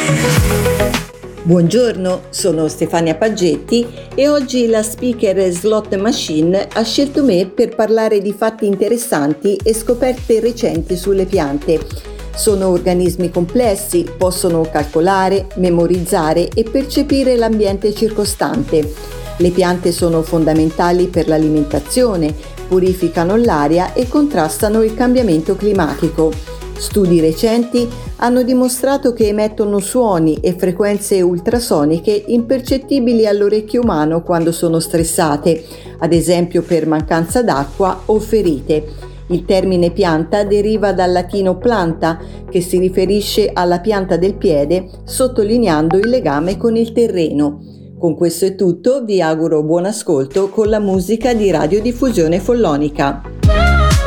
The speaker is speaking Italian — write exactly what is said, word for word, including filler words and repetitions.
Buongiorno, sono Stefania Paggetti e oggi la speaker Slot Machine ha scelto me per parlare di fatti interessanti e scoperte recenti sulle piante. Sono organismi complessi, possono calcolare, memorizzare e percepire l'ambiente circostante. Le piante sono fondamentali per l'alimentazione, purificano l'aria e contrastano il cambiamento climatico. Studi recenti hanno dimostrato che emettono suoni e frequenze ultrasoniche impercettibili all'orecchio umano quando sono stressate, ad esempio per mancanza d'acqua o ferite. Il termine pianta deriva dal latino planta, che si riferisce alla pianta del piede, sottolineando il legame con il terreno. Con questo è tutto, vi auguro buon ascolto con la musica di Radiodiffusione Follonica.